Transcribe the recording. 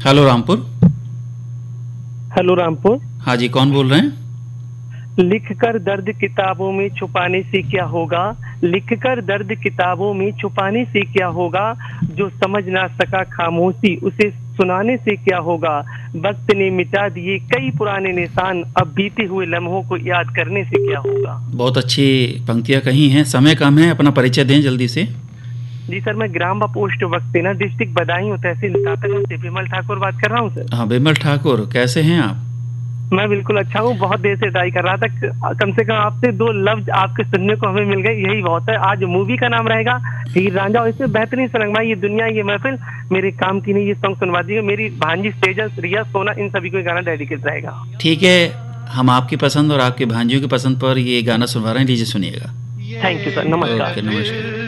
Hello Rampur. Hello Rampur. हाँ जी, कौन बोल रहे हैं? लिख कर दर्द किताबों में छुपाने से क्या होगा, लिख कर दर्द किताबों में छुपाने से क्या होगा, जो समझ ना सका खामोशी उसे सुनाने से क्या होगा, वक्त ने मिटा दिए कई पुराने निशान, अब बीते हुए लम्हों को याद करने से क्या होगा। बहुत अच्छी पंक्तियाँ कही हैं। समय कम है, अपना परिचय दें जल्दी से। जी सर, मैं ग्राम व पोस्ट वक्सेना डिस्ट्रिक्ट बदायूं और तहसील कातरगंज से विमल ठाकुर बात कर रहा हूँ सर। हाँ, विमल ठाकुर, कैसे हैं आप? मैं बिल्कुल अच्छा हूँ। बहुत देर से ट्राई कर रहा था, कम से कम आपसे दो लफ्ज आपके सुनने को हमें मिल गए, यही बहुत है। आज मूवी का नाम रहेगा हीर रांझा और इसमें बेहतरीन सनगमा ये दुनिया ये महफिल मेरे काम की नहीं, ये सॉन्ग सुनवा दीजिए। मेरी भांजी तेजस, रिया, सोना, इन सभी को ये गाना डेडिकेट रहेगा। ठीक है, हम आपकी पसंद और आपके भांजियों की पसंद पर ये गाना सुनवा रहे हैं, लीजिए सुनिएगा। थैंक यू सर, नमस्कार। ओके, नमस्कार।